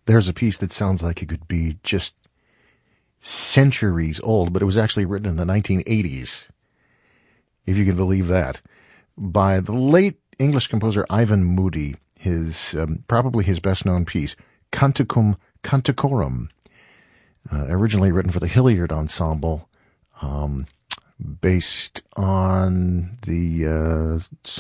There's a piece that sounds like it could be just centuries old, but it was actually written in the 1980s, if you can believe that, by the late English composer Ivan Moody. His probably his best-known piece, Canticum Canticorum, originally written for the Hilliard Ensemble, based on the